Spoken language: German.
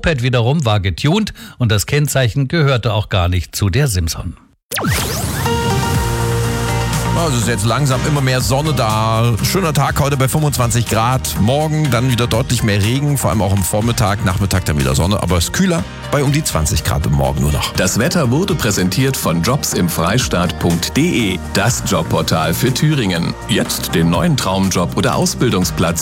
Moped wiederum war getuned und das Kennzeichen gehörte auch gar nicht zu der Simson. Also ist jetzt langsam immer mehr Sonne da. Schöner Tag heute bei 25 Grad. Morgen dann wieder deutlich mehr Regen, vor allem auch am Vormittag, Nachmittag dann wieder Sonne. Aber es ist kühler, bei um die 20 Grad im Morgen nur noch. Das Wetter wurde präsentiert von jobsimfreistaat.de, das Jobportal für Thüringen. Jetzt den neuen Traumjob oder Ausbildungsplatz